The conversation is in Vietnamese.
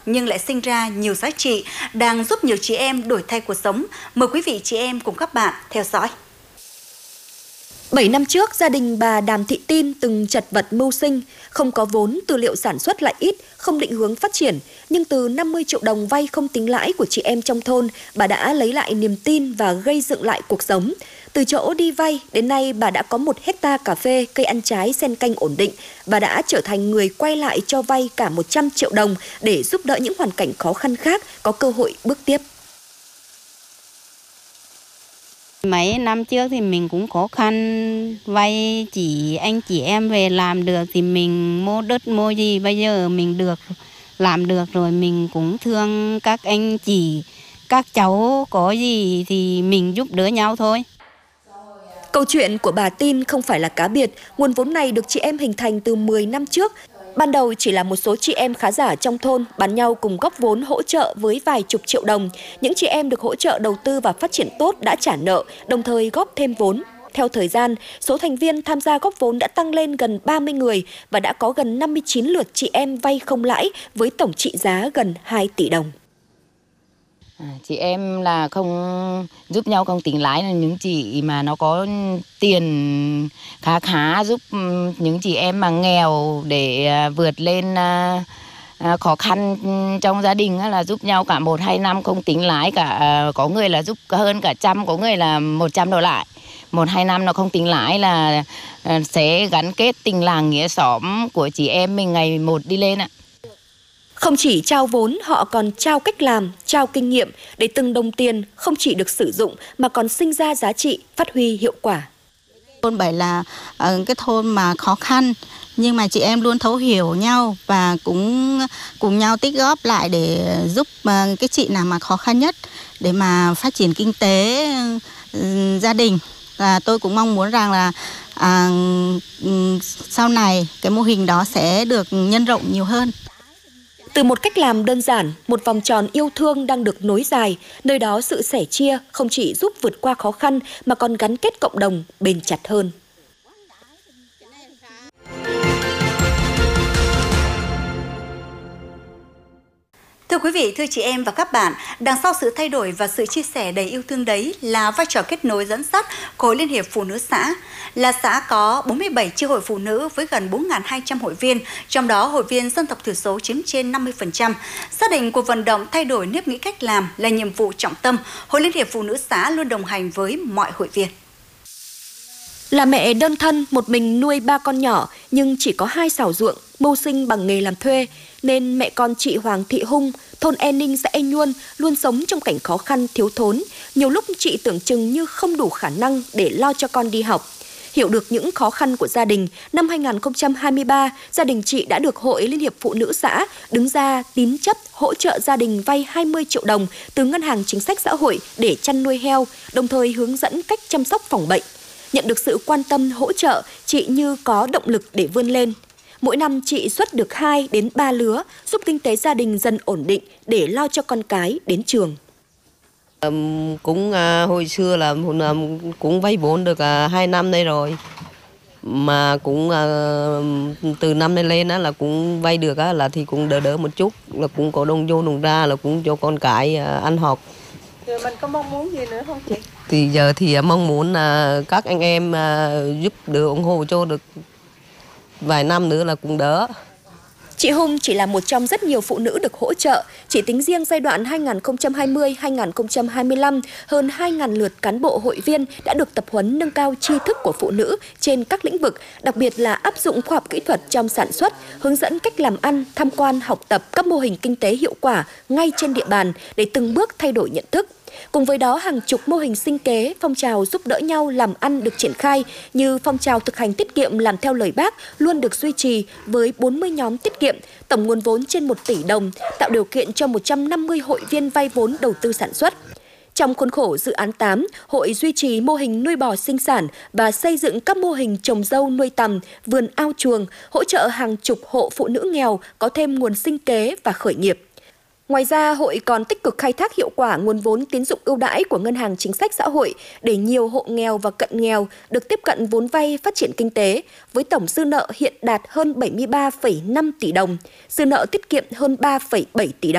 nhưng lại sinh ra nhiều giá trị, đang giúp nhiều chị em đổi thay cuộc sống. Mời quý vị chị em cùng các bạn theo dõi. 7 năm trước, gia đình bà Đàm Thị Tin từng chật vật mưu sinh, không có vốn, tư liệu sản xuất lại ít, không định hướng phát triển. Nhưng từ 50 triệu đồng vay không tính lãi của chị em trong thôn, bà đã lấy lại niềm tin và gây dựng lại cuộc sống. Từ chỗ đi vay, đến nay bà đã có 1 hectare cà phê, cây ăn trái, xen canh ổn định. Bà đã trở thành người quay lại cho vay cả 100 triệu đồng để giúp đỡ những hoàn cảnh khó khăn khác có cơ hội bước tiếp. Mấy năm trước thì mình cũng khó khăn, vay anh chị em về làm được thì mình mua đất mua gì, bây giờ mình làm được rồi, mình cũng thương các anh chị, các cháu có gì thì mình giúp đỡ nhau thôi. Câu chuyện của bà Tin không phải là cá biệt, nguồn vốn này được chị em hình thành từ 10 năm trước. Ban đầu chỉ là một số chị em khá giả trong thôn bàn nhau cùng góp vốn hỗ trợ với vài chục triệu đồng. Những chị em được hỗ trợ đầu tư và phát triển tốt đã trả nợ, đồng thời góp thêm vốn. Theo thời gian, số thành viên tham gia góp vốn đã tăng lên gần 30 người và đã có gần 59 lượt chị em vay không lãi với tổng trị giá gần 2 tỷ đồng. Chị em là không giúp nhau không tính lãi, là những chị mà nó có tiền khá giúp những chị em mà nghèo để vượt lên khó khăn trong gia đình là giúp nhau cả 1-2 năm không tính lãi, cả có người là giúp hơn cả trăm, có người là 100 đổ lại. 1-2 năm nó không tính lãi là sẽ gắn kết tình làng nghĩa xóm của chị em mình ngày một đi lên ạ. Không chỉ trao vốn, họ còn trao cách làm, trao kinh nghiệm để từng đồng tiền không chỉ được sử dụng mà còn sinh ra giá trị, phát huy hiệu quả. Thôn Bảy là cái thôn mà khó khăn, nhưng mà chị em luôn thấu hiểu nhau và cũng cùng nhau tích góp lại để giúp cái chị nào mà khó khăn nhất để mà phát triển kinh tế gia đình. Tôi cũng mong muốn rằng là sau này cái mô hình đó sẽ được nhân rộng nhiều hơn. Từ một cách làm đơn giản, một vòng tròn yêu thương đang được nối dài, nơi đó sự sẻ chia không chỉ giúp vượt qua khó khăn mà còn gắn kết cộng đồng bền chặt hơn. Thưa quý vị, thưa chị em và các bạn, đằng sau sự thay đổi và sự chia sẻ đầy yêu thương đấy là vai trò kết nối dẫn dắt của Hội Liên hiệp Phụ nữ xã. Là xã có 47 chi hội phụ nữ với gần 4.200 hội viên, trong đó hội viên dân tộc thiểu số chiếm trên 50%. Xác định cuộc vận động thay đổi nếp nghĩ cách làm là nhiệm vụ trọng tâm, Hội Liên hiệp Phụ nữ xã luôn đồng hành với mọi hội viên. Là mẹ đơn thân, một mình nuôi 3 con nhỏ nhưng chỉ có 2 xào ruộng, mưu sinh bằng nghề làm thuê, nên mẹ con chị Hoàng Thị Hung, thôn E Ninh, xã E Nhuân luôn sống trong cảnh khó khăn thiếu thốn. Nhiều lúc chị tưởng chừng như không đủ khả năng để lo cho con đi học. Hiểu được những khó khăn của gia đình, năm 2023, gia đình chị đã được Hội Liên hiệp Phụ nữ xã đứng ra tín chấp hỗ trợ gia đình vay 20 triệu đồng từ Ngân hàng Chính sách Xã hội để chăn nuôi heo, đồng thời hướng dẫn cách chăm sóc phòng bệnh. Nhận được sự quan tâm hỗ trợ, chị như có động lực để vươn lên. Mỗi năm chị xuất được 2 đến 3 lứa, giúp kinh tế gia đình dần ổn định để lo cho con cái đến trường. Cũng hồi xưa là cũng vay vốn được 2 năm đây rồi, mà cũng từ năm nay lên là cũng vay được là thì cũng đỡ một chút, là cũng có đồng vô đồng ra, là cũng cho con cái ăn học. Rồi mình có mong muốn gì nữa không chị? Thì giờ thì mong muốn các anh em giúp đỡ ủng hộ cho được vài năm nữa là cũng đỡ. Chị Hung chỉ là một trong rất nhiều phụ nữ được hỗ trợ. Chỉ tính riêng giai đoạn 2020-2025, hơn 2.000 lượt cán bộ hội viên đã được tập huấn nâng cao tri thức của phụ nữ trên các lĩnh vực, đặc biệt là áp dụng khoa học kỹ thuật trong sản xuất, hướng dẫn cách làm ăn, tham quan, học tập các mô hình kinh tế hiệu quả ngay trên địa bàn để từng bước thay đổi nhận thức. Cùng với đó, hàng chục mô hình sinh kế, phong trào giúp đỡ nhau làm ăn được triển khai, như phong trào thực hành tiết kiệm làm theo lời Bác luôn được duy trì với 40 nhóm tiết kiệm, tổng nguồn vốn trên 1 tỷ đồng, tạo điều kiện cho 150 hội viên vay vốn đầu tư sản xuất. Trong khuôn khổ dự án 8, hội duy trì mô hình nuôi bò sinh sản và xây dựng các mô hình trồng dâu nuôi tầm, vườn ao chuồng, hỗ trợ hàng chục hộ phụ nữ nghèo có thêm nguồn sinh kế và khởi nghiệp. Ngoài ra, hội còn tích cực khai thác hiệu quả nguồn vốn tín dụng ưu đãi của Ngân hàng Chính sách Xã hội để nhiều hộ nghèo và cận nghèo được tiếp cận vốn vay phát triển kinh tế, với tổng dư nợ hiện đạt hơn 73,5 tỷ đồng, dư nợ tiết kiệm hơn 3,7 tỷ đồng.